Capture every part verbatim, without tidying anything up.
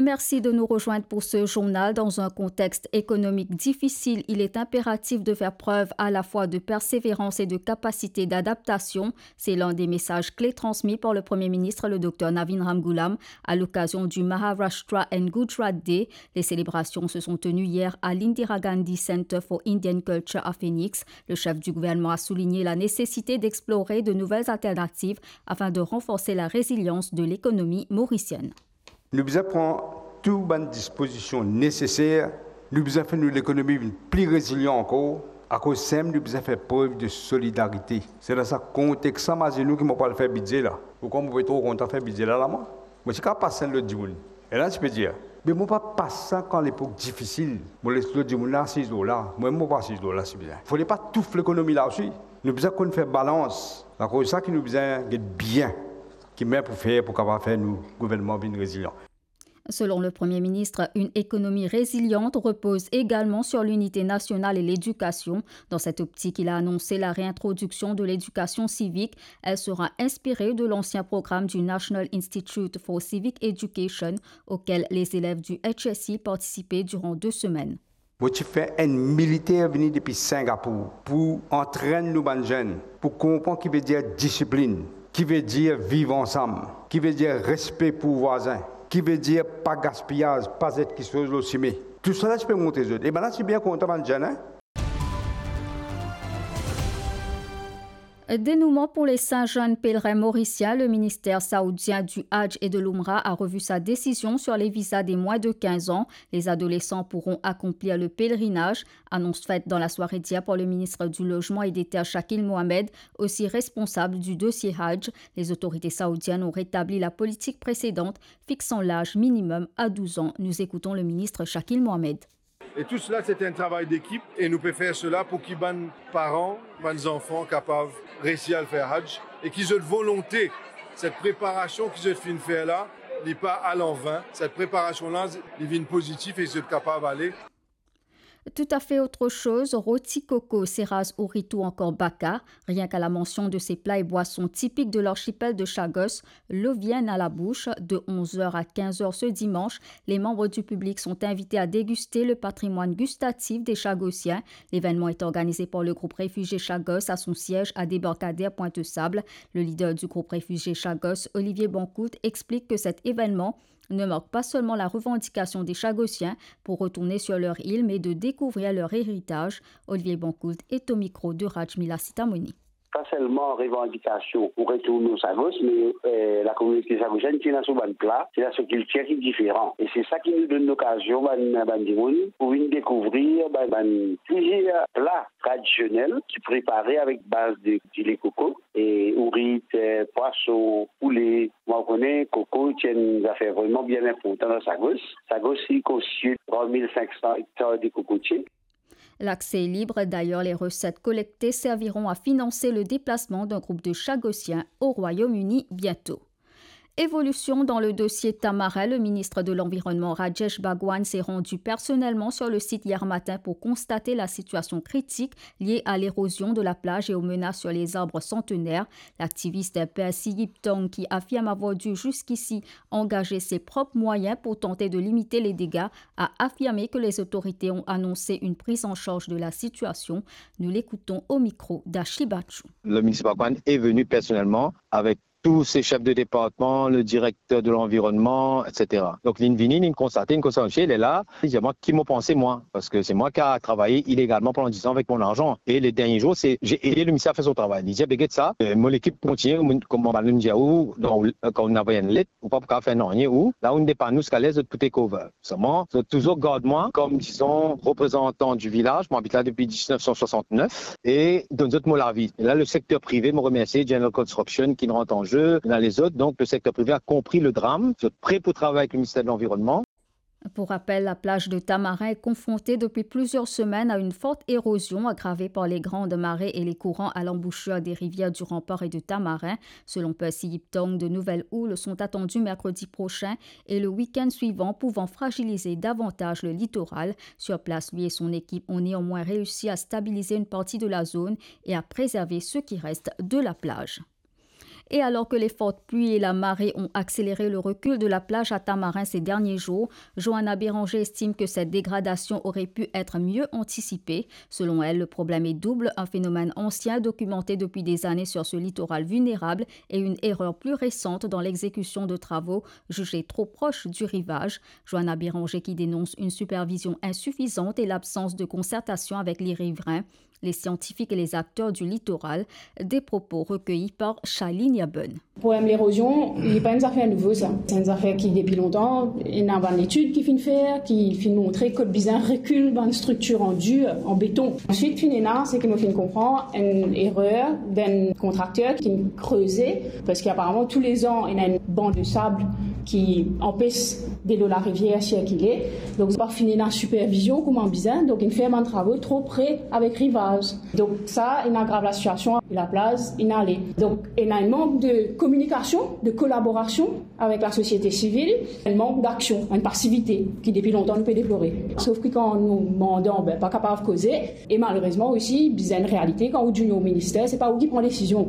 Merci de nous rejoindre pour ce journal. Dans un contexte économique difficile, il est impératif de faire preuve à la fois de persévérance et de capacité d'adaptation. C'est l'un des messages clés transmis par le Premier ministre, le docteur Navin Ramgoolam, à l'occasion du Maharashtra and Gujarat Day. Les célébrations se sont tenues hier à l'Indira Gandhi Center for Indian Culture à Phoenix. Le chef du gouvernement a souligné la nécessité d'explorer de nouvelles alternatives afin de renforcer la résilience de l'économie mauricienne. Nous devons prendre toutes les dispositions nécessaires. Nous devons faire l'économie plus résiliente encore. À cause de ça, nous devons faire preuve de solidarité. C'est dans ce contexte que nous qui ne pas faire budget là. Pourquoi vous pouvez trop content faire budget là, là moi? Moi, je ne peux pas passer le dimoun. Et là, je peux dire, mais je ne peux pas passer quand l'époque difficile. Moi, le dimoun là, six dollars. Moi, je ne peux pas six dollars, c'est bien. Il ne faut pas tout l'économie là aussi. Nous devons faire balance. À cause de ça, nous devons être bien. Qui met pour faire, pour pouvoir faire nous, gouvernement bien résilient. Selon le Premier ministre, une économie résiliente repose également sur l'unité nationale et l'éducation. Dans cette optique, il a annoncé la réintroduction de l'éducation civique. Elle sera inspirée de l'ancien programme du National Institute for Civic Education, auquel les élèves du H S I participaient durant deux semaines. Moi, tu fais un militaire venu depuis Singapour pour entraîner nos jeunes, pour comprendre ce qui veut dire discipline, qui veut dire vivre ensemble, qui veut dire respect pour les voisins, qui veut dire pas gaspillage, pas être qui chose aussi. Mais tout cela, je peux monter les autres. Et maintenant, c'est bien content de jeunes. Hein? Dénouement pour les cinq jeunes pèlerins mauriciens, le ministère saoudien du Hajj et de l'Umrah a revu sa décision sur les visas des moins de quinze ans. Les adolescents pourront accomplir le pèlerinage, annonce faite dans la soirée d'hier par le ministre du Logement et des Terres Shakil Mohamed, aussi responsable du dossier Hajj. Les autorités saoudiennes ont rétabli la politique précédente, fixant l'âge minimum à douze ans. Nous écoutons le ministre Shakil Mohamed. Et tout cela, c'est un travail d'équipe et nous pouvons faire cela pour qu'ils les parents, les enfants capables de réussir à le faire Hajj et qu'ils aient de volonté. Cette préparation qu'ils ont fait faire là, n'est pas à l'envain. Cette préparation-là, ils viennent positif et ils sont capables d'aller. Tout à fait autre chose, rôti coco, seraz, ouritou ou encore baka. Rien qu'à la mention de ces plats et boissons typiques de l'archipel de Chagos, l'eau vient à la bouche. De onze heures à quinze heures ce dimanche, les membres du public sont invités à déguster le patrimoine gustatif des Chagossiens. L'événement est organisé par le groupe réfugié Chagos à son siège à Débarcadère Pointe-Sable. Le leader du groupe réfugié Chagos, Olivier Bancout, explique que cet événement ne marque pas seulement la revendication des Chagossiens pour retourner sur leur île, mais de découvrir leur héritage. Olivier Bancoult est au micro de Rajmila Sitamoni. Pas seulement revendication pour retourner au Sagos, mais euh, la communauté sagossienne qui est dans ce ban plat, c'est la culture qui est différente. Et c'est ça qui nous donne l'occasion pour venir découvrir plusieurs plats traditionnels qui sont préparés avec base de lait coco et ourites, poisson, poulet. Moi, on connaît coco, c'est une affaire vraiment bien importante dans Sagos. Sagos, c'est conçu trois mille cinq cents hectares de cocotiers. L'accès est libre. D'ailleurs, les recettes collectées serviront à financer le déplacement d'un groupe de Chagossiens au Royaume-Uni bientôt. Évolution dans le dossier Tamarin, le ministre de l'Environnement Rajesh Bhagwan s'est rendu personnellement sur le site hier matin pour constater la situation critique liée à l'érosion de la plage et aux menaces sur les arbres centenaires. L'activiste Percy Yiptong, qui affirme avoir dû jusqu'ici engager ses propres moyens pour tenter de limiter les dégâts, a affirmé que les autorités ont annoncé une prise en charge de la situation. Nous l'écoutons au micro d'Ashli Bachou. Le ministre Bhagwan est venu personnellement avec tous ces chefs de département, le directeur de l'environnement, et cetera. Donc, l'Invini, il constate, il constate, il est là. Il dit, moi, qui m'a pensé, moi? Parce que c'est moi qui a travaillé illégalement pendant dix ans avec mon argent. Et les derniers jours, c'est, j'ai aidé le ministère à faire son travail. Il dit, béguet ça, euh, mon équipe continue, comme on va le dire, ou, quand on avait une lettre, ou pas pour faire non, ou, là, on n'est pas nous, ce qu'à l'aise de tout est cover. Seulement, je toujours garde-moi, comme, disons, représentant du village. Moi, j'habite là depuis dix-neuf cent soixante-neuf. Et, dans d'autres mots, la vie. Et là, le secteur privé me remercie, General Construction, qui ne rentre en jeu. Dans les autres, donc le secteur privé a compris le drame, est prêt pour travailler avec le ministère de l'Environnement. Pour rappel, la plage de Tamarin est confrontée depuis plusieurs semaines à une forte érosion aggravée par les grandes marées et les courants à l'embouchure des rivières du Rempart et de Tamarin. Selon Percy Yiptong, de nouvelles houles sont attendues mercredi prochain et le week-end suivant, pouvant fragiliser davantage le littoral. Sur place, lui et son équipe ont néanmoins réussi à stabiliser une partie de la zone et à préserver ce qui reste de la plage. Et alors que les fortes pluies et la marée ont accéléré le recul de la plage à Tamarin ces derniers jours, Johanna Béranger estime que cette dégradation aurait pu être mieux anticipée. Selon elle, le problème est double, un phénomène ancien documenté depuis des années sur ce littoral vulnérable et une erreur plus récente dans l'exécution de travaux jugés trop proches du rivage. Johanna Béranger qui dénonce une supervision insuffisante et l'absence de concertation avec les riverains, les scientifiques et les acteurs du littoral, des propos recueillis par Shailene Yabun. Pour l'érosion, il n'est pas une affaire nouveau ça. C'est une affaire qui depuis longtemps. Il y a une étude qui finit faire, qui finit montrer que le bizarre recule dans une structure en dur, en béton. Ensuite, finalement, c'est que nous finissons comprendre une erreur d'un contracteur qui creusait, parce qu'apparemment tous les ans, il y a une bande de sable qui empêche de l'eau de la rivière circuler. Donc, c'est pas fini dans la supervision comme en bizarre. Donc, il fait un travaux trop près avec rivage. Donc, ça, il aggrave la situation. La place, il allait. Donc, il y a un manque de communication, de collaboration avec la société civile, un manque d'action, une passivité qui depuis longtemps nous peut déplorer. Sauf que quand nous demandons, ben, pas capable de causer, et malheureusement aussi, il y a une réalité, quand on est au ministère, c'est pas où qui prend décision.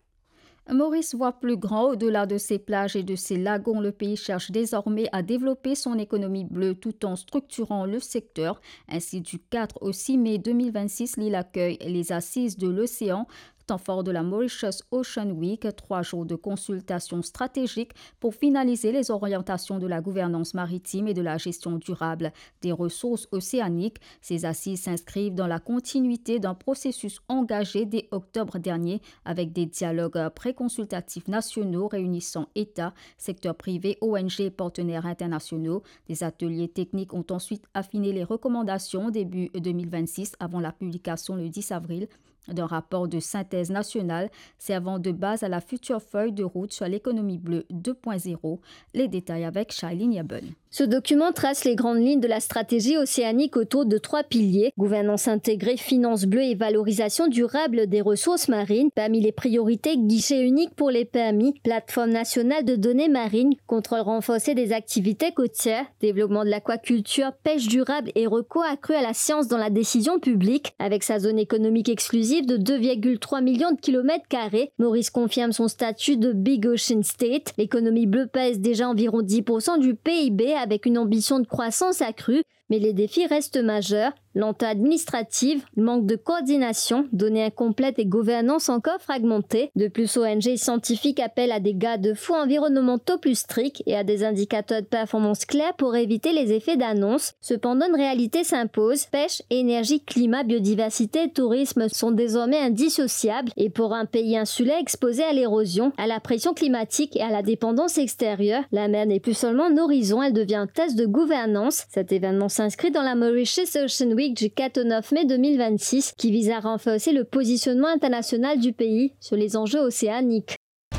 Maurice voit plus grand. Au-delà de ses plages et de ses lagons, le pays cherche désormais à développer son économie bleue tout en structurant le secteur. Ainsi, du quatre au six mai deux mille vingt-six, l'île accueille les Assises de l'Océan, temps fort de la Mauritius Ocean Week, trois jours de consultation stratégique pour finaliser les orientations de la gouvernance maritime et de la gestion durable des ressources océaniques. Ces assises s'inscrivent dans la continuité d'un processus engagé dès octobre dernier avec des dialogues préconsultatifs nationaux réunissant États, secteur privé, O N G et partenaires internationaux. Des ateliers techniques ont ensuite affiné les recommandations début deux mille vingt-six avant la publication le dix avril d'un rapport de synthèse nationale servant de base à la future feuille de route sur l'économie bleue deux point zéro. Les détails avec Shailene Yabun. Ce document trace les grandes lignes de la stratégie océanique autour de trois piliers: gouvernance intégrée, finance bleue et valorisation durable des ressources marines. Parmi les priorités, guichet unique pour les permis, plateforme nationale de données marines, contrôle renforcé des activités côtières, développement de l'aquaculture, pêche durable et recours accru à la science dans la décision publique. Avec sa zone économique exclusive de deux virgule trois millions de kilomètres carrés, Maurice confirme son statut de Big Ocean State. L'économie bleue pèse déjà environ dix pour cent du P I B avec une ambition de croissance accrue, mais les défis restent majeurs. Lenteur administrative, manque de coordination, données incomplètes et gouvernance encore fragmentée. De plus, O N G et scientifiques appellent à des garde-fous environnementaux plus stricts et à des indicateurs de performance clairs pour éviter les effets d'annonce. Cependant, une réalité s'impose. Pêche, énergie, climat, biodiversité et tourisme sont désormais indissociables. Et pour un pays insulaire exposé à l'érosion, à la pression climatique et à la dépendance extérieure, la mer n'est plus seulement un horizon, elle devient un test de gouvernance. Cet événement s'inscrit dans la Mauritius Ocean Week du quatre au neuf mai deux mille vingt-six qui vise à renforcer le positionnement international du pays sur les enjeux océaniques.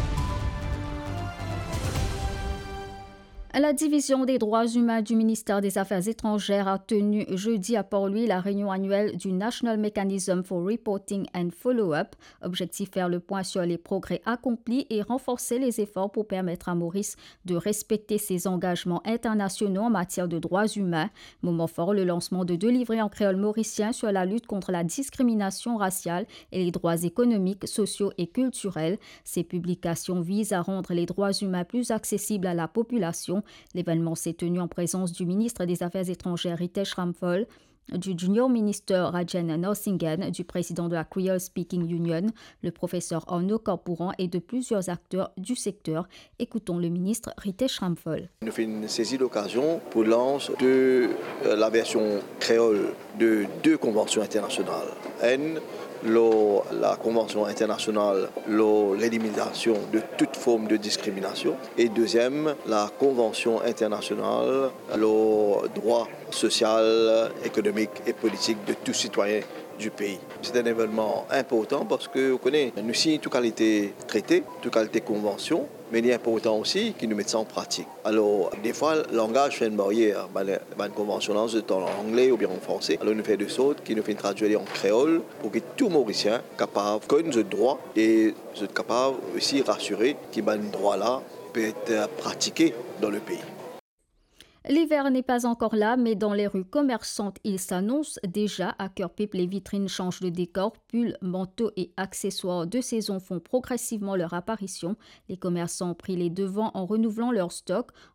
La division des droits humains du ministère des Affaires étrangères a tenu jeudi à Port-Louis la réunion annuelle du National Mechanism for Reporting and Follow-up. Objectif: faire le point sur les progrès accomplis et renforcer les efforts pour permettre à Maurice de respecter ses engagements internationaux en matière de droits humains. Moment fort, le lancement de deux livrets en créole mauricien sur la lutte contre la discrimination raciale et les droits économiques, sociaux et culturels. Ces publications visent à rendre les droits humains plus accessibles à la population. L'événement s'est tenu en présence du ministre des Affaires étrangères Ritesh Ramphal, du junior ministre Rajan Narsinghan, du président de la Creole Speaking Union, le professeur Arnaud Corpouran et de plusieurs acteurs du secteur. Écoutons le ministre Ritesh Ramphal. Nous avons saisi l'occasion pour lancer de euh, la version créole de deux conventions internationales. N, Lo, la Convention internationale, lo, l'élimination de toute forme de discrimination. Et deuxième, la Convention internationale, le droit social, économique et politique de tout citoyen du pays. C'est un événement important parce que vous connaissez, nous signons toute qualité traité, toute qualité convention, mais il est important aussi qu'ils nous mettent ça en pratique. Alors, des fois, le langage fait une barrière. Une convention, c'est en anglais ou bien en français. Alors, nous faisons des sortes qui nous fait traduire en créole pour que tout Mauricien soit capable de connaître ce droit et soit capable aussi de rassurer que ce droit-là peut être pratiqué dans le pays. L'hiver n'est pas encore là, mais dans les rues commerçantes, il s'annonce déjà. À Cœur-Pipe, les vitrines changent de décor. Pulls, manteaux et accessoires de saison font progressivement leur apparition. Les commerçants ont pris les devants en renouvelant leur stock.